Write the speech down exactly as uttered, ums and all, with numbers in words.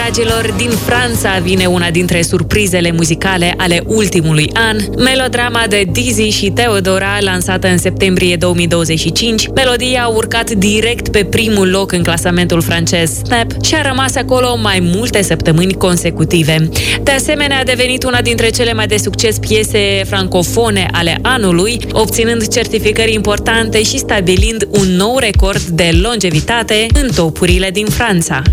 dragilor, din Franța vine una dintre surprizele muzicale ale ultimului an, melodrama de Dizzy și Theodora, lansată în septembrie două mii douăzeci și cinci. Melodia a urcat direct pe primul loc în clasamentul francez Snap și a rămas acolo mai multe săptămâni consecutive. De asemenea, a devenit una dintre cele mai de succes piese francofone ale anului, obținând certificări importante și stabilind un nou record de longevitate în topurile din Franța.